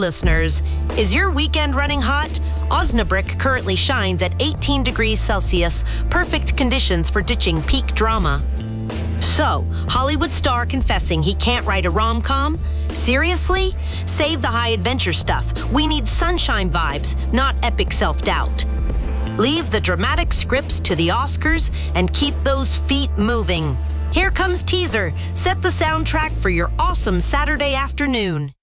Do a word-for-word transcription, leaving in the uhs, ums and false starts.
listeners. Is your weekend running hot? Osnabrück currently shines at eighteen degrees Celsius, perfect conditions for ditching peak drama. So, Hollywood star confessing he can't write a rom-com? Seriously? Save the high adventure stuff. We need sunshine vibes, not epic self-doubt. Leave the dramatic scripts to the Oscars and keep those feet moving. Here comes teaser. Set the soundtrack for your awesome Saturday afternoon.